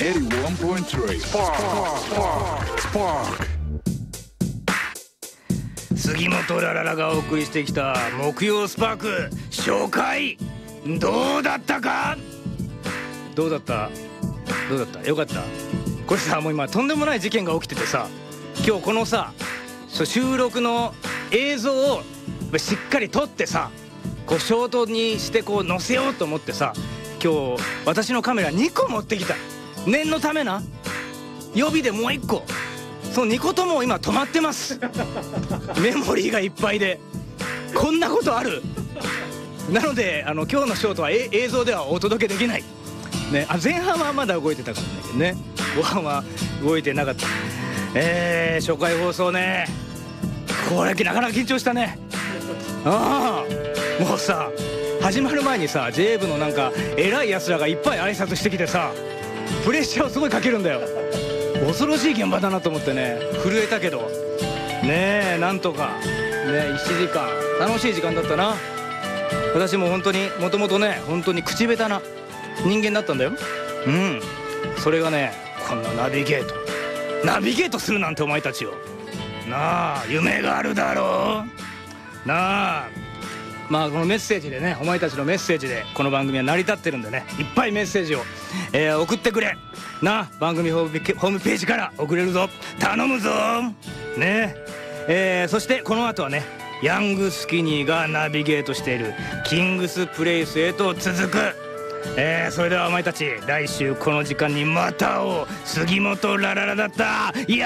81.3 Spark。 杉本ラララがお送りしてきた木曜スパーク紹介、どうだったか？どうだったよかった。これさ、もう今とんでもない事件が起きててさ、今日このさ収録の映像をしっかり撮ってさ、こうショートにしてこう載せようと思ってさ、今日私のカメラ2個持ってきた。念のためな、予備でもう1個、その2個とも今止まってますメモリーがいっぱいで。こんなことある？なので今日のショートは映像ではお届けできないね。前半はまだ動いてたかもしれないけどね、後半は動いてなかった。初回放送ね、これなかなか緊張したね。もうさ、始まる前にさ J 部のなんか偉いやつらがいっぱい挨拶してきてさ、プレッシャーをすごいかけるんだよ。恐ろしい現場だなと思ってね、震えたけどねえ、なんとかね1時間楽しい時間だったな。私も本当にもともとね、本当に口下手な人間だったんだよ。それがね、こんなナビゲートするなんて、お前たちをなあ、夢があるだろうなあ。まあこのメッセージでね、お前たちのメッセージでこの番組は成り立ってるんでね、いっぱいメッセージを、送ってくれなあ。番組ホームページから送れるぞ、頼むぞね。そしてこの後はね、ヤングスキニーがナビゲートしているキングスプレイスへと続く。それではお前たち、来週この時間にまた会おう。杉本ラララだった。